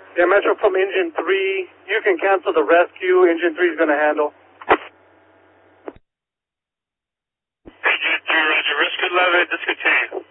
Yeah, Metro from Engine 3, you can cancel the rescue. Engine 3 is going to handle. Engine 3, Roger. Rescue level, discontinue.